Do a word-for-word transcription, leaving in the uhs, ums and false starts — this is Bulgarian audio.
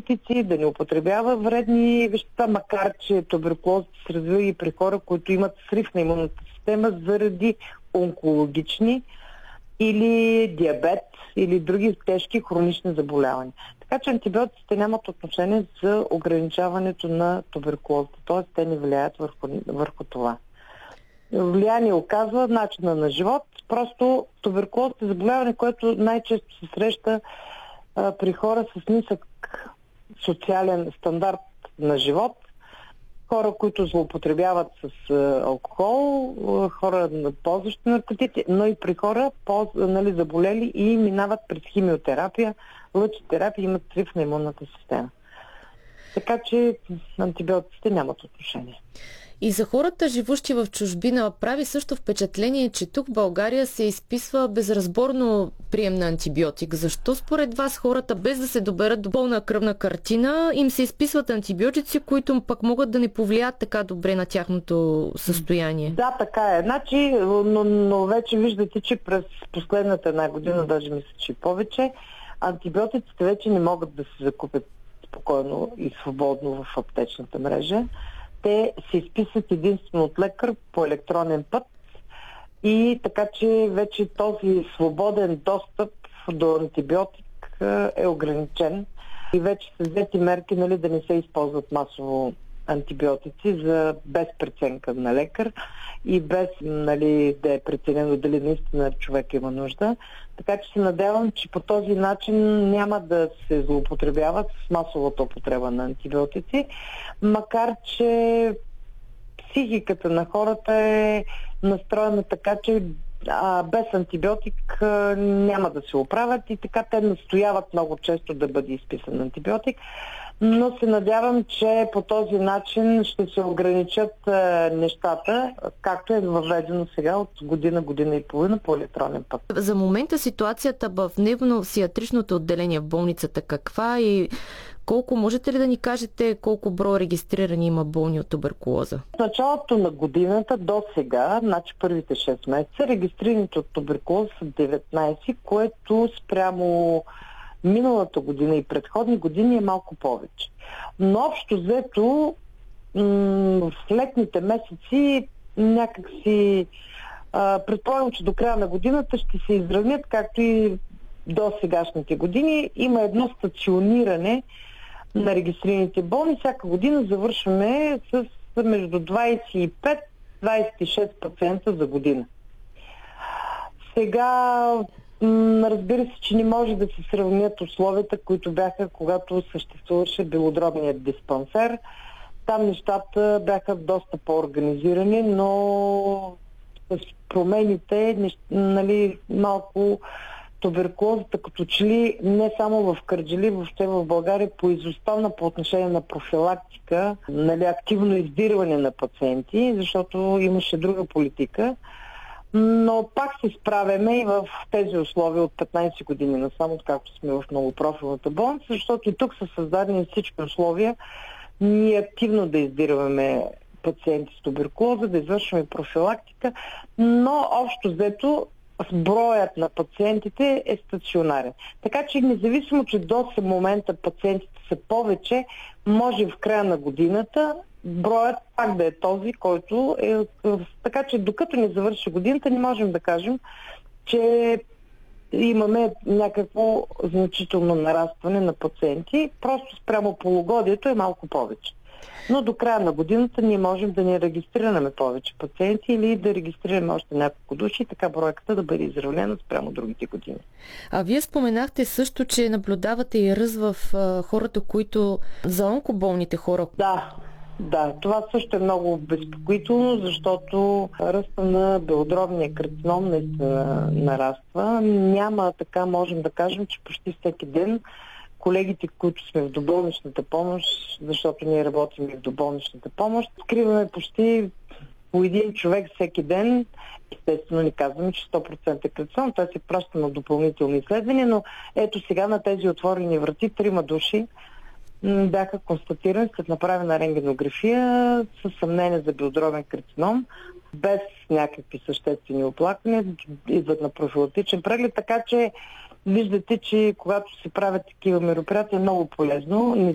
антибиотици, да не употребява вредни вещества, макар че туберкулозата се развива и при хора, които имат срив на имунната система заради онкологични или диабет, или други тежки хронични заболявания. Така че антибиотиците нямат отношение за ограничаването на туберкулозата, т.е. те не влияят върху, върху това. Влияние оказва начина на живот. Просто туберкулозата е заболяване, което най-често се среща а, при хора с нисък социален стандарт на живот, хора, които злоупотребяват с а, алкохол, а, хора ползващи наркотици, но и при хора полз, нали, заболели и минават през химиотерапия, лъчетерапия, имат срив на имунната система. Така че антибиотиците нямат отношение. И за хората, живущи в чужбина, прави също впечатление, че тук в България се изписва безразборно прием на антибиотик. Защо според вас хората, без да се доберат до пълна кръвна картина, им се изписват антибиотици, които пък могат да не повлият така добре на тяхното състояние? Да, така е. Значи, но, но вече виждате, че през последната една година, даже мисля, че повече, антибиотиците вече не могат да се закупят спокойно и свободно в аптечната мрежа. Те се изписват единствено от лекар по електронен път и така, че вече този свободен достъп до антибиотик е ограничен и вече са взети мерки, нали, да не се използват масово антибиотици за без преценка на лекар и без, нали, да е преценено дали наистина човек има нужда. Така че се надявам, че по този начин няма да се злоупотребяват с масовата употреба на антибиотици, макар че психиката на хората е настроена така, че а, без антибиотик а, няма да се оправят и така те настояват много често да бъде изписан антибиотик. Но се надявам, че по този начин ще се ограничат е, нещата, както е въведено сега от година, година и половина по електронен път. За момента ситуацията в дневно-психиатричното отделение в болницата каква и колко, можете ли да ни кажете колко броя регистрирани има болни от туберкулоза? В началото на годината до сега, значи първите шест месеца, регистрираните от туберкулоза са деветнайсет, което спрямо миналата година и предходни години е малко повече. Но общо взето в летните месеци някакси а, предполагам, че до края на годината ще се изравнят, както и до сегашните години. Има едно стациониране на регистрираните болни. Всяка година завършваме с между двайсет и пет до двайсет и шест процента за година. Сега разбира се, че не може да се сравнят условията, които бяха, когато съществуваше белодробният диспансер. Там нещата бяха доста по-организирани, но с промените, нали, малко туберкулозата като че ли не само в Кърджали, въобще в България поизостана по отношение на профилактика, нали, активно издирване на пациенти, защото имаше друга политика. Но пак се справяме и в тези условия от петнайсет години насам, откакто сме в многопрофилната болница, защото и тук са създадени всички условия ние активно да издирваме пациенти с туберкулоза, да извършваме профилактика, но общо взето броят на пациентите е стационарен. Така че независимо, че до момента пациентите са повече, може в края на годината броят пак да е този, който е... Така че докато не завърши годината, не можем да кажем, че имаме някакво значително нарастване на пациенти. Просто спрямо полугодието е малко повече. Но до края на годината ние можем да не регистрираме повече пациенти или да регистрираме още няколко души и така бройката да бъде изравнена спрямо другите години. А вие споменахте също, че наблюдавате и ръст в а, хората, които за онкоболните хора. Да, да. Това също е много безпокоително, защото ръста на белодробния карцином наистина нараства. Няма така, можем да кажем, че почти всеки ден колегите, които сме в доболничната помощ, защото ние работим и в доболничната помощ, откриваме почти по един човек всеки ден. Естествено не казваме, че сто процента е карцином, той се праща на допълнителни изследвания, но ето сега на тези отворени врати трима души бяха констатирани след направена рентгенография със съмнение за белодробен карцином, без някакви съществени оплаквания, идват на профилактичен преглед, така че виждате, че когато се правят такива мероприятия е много полезно.